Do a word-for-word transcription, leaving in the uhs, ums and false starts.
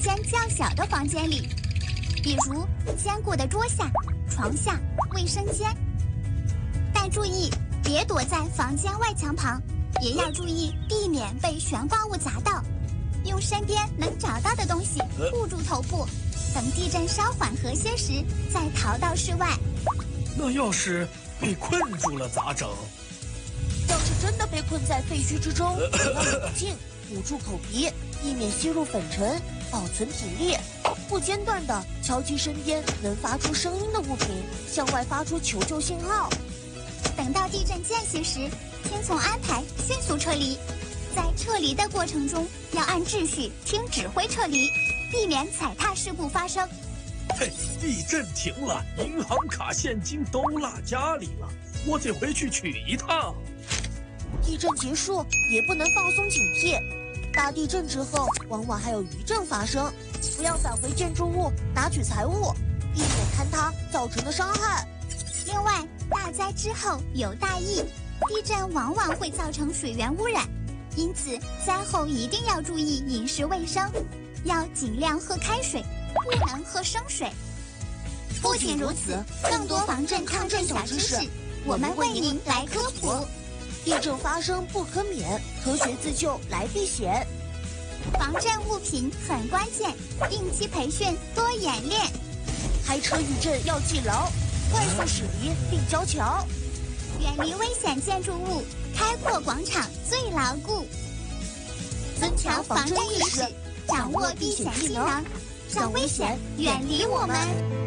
间较小的房间里，比如坚固的桌下、床下、卫生间。但注意，别躲在房间外墙旁，也要注意避免被悬挂物砸到。用身边能找到的东西护住头部，等地震稍缓和些时，再逃到室外。 那要是被困住了咋整？ 要是真的被困在废墟之中，要冷静，捂住口鼻，避免吸入粉尘，保存体力，不间断地敲击身边能发出声音的物品，向外发出求救信号。 等到地震间隙时，听从安排，迅速撤离。在撤离的过程中，要按秩序听指挥撤离，避免踩踏事故发生。 嘿，地震停了，银行卡现金都落家里了，我得回去取一趟。 地震结束也不能放松警惕，大地震之后往往还有余震发生，不要返回建筑物拿取财物，避免坍塌造成的伤害。 另外，大灾之后有大疫，地震往往会造成水源污染，因此灾后一定要注意饮食卫生，要尽量喝开水，不能喝生水。不仅如此，更多防震抗震小知识，我们为您来科普。 地震发生不可免，科学自救来避险。 防震物品很关键，定期培训，多演练。 开车遇震要记牢，快速驶离并交桥。 远离危险建筑物，开阔广场最牢固。增强防震意识，掌握避险技能，让危险远离我们。